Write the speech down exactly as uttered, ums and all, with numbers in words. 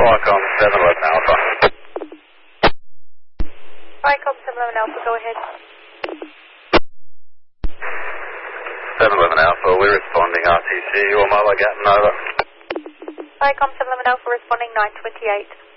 Vicom seven eleven Alpha. Vicom seven eleven Alpha, go ahead. seven eleven Alpha, we're responding R T C, or Mother Gatton, over. Vicom seven eleven Alpha responding nine twenty-eight.